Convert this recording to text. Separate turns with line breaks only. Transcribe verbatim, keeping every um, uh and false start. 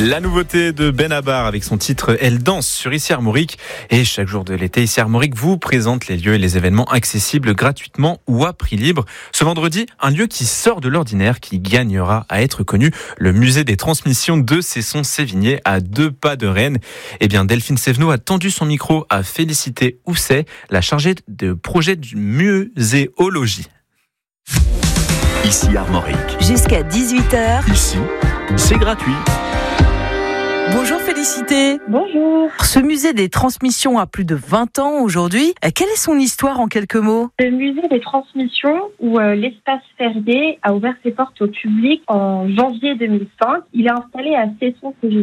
La nouveauté de Benabar avec son titre Elle danse sur Ici Armorique. Et chaque jour de l'été, Ici Armorique vous présente les lieux et les événements accessibles gratuitement ou à prix libre. Ce vendredi, un lieu qui sort de l'ordinaire, qui gagnera à être connu, le musée des transmissions de Cesson-Sévigné à deux pas de Rennes. Eh bien, Delphine Sévenot a tendu son micro à Félicité Housset, la chargée de projet du muséologie.
Ici Armorique.
Jusqu'à dix-huit heures.
Ici, c'est gratuit.
Bonjour Félicité.
Bonjour.
Ce musée des transmissions a plus de vingt ans aujourd'hui. Quelle est son histoire en quelques mots ?
Le musée des transmissions, où euh, l'espace Ferrier a ouvert ses portes au public en janvier deux mille cinq, il est installé à Cesson-Sévigné.